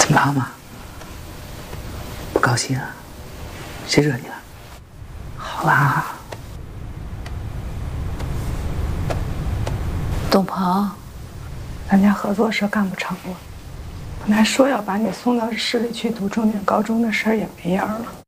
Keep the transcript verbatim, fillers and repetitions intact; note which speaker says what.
Speaker 1: 挺胖吗？不高兴啊？谁惹你了？好啦，
Speaker 2: 董鹏，
Speaker 3: 咱家合作社干不成了，本来说要把你送到市里去读重点高中的事儿也没影儿了。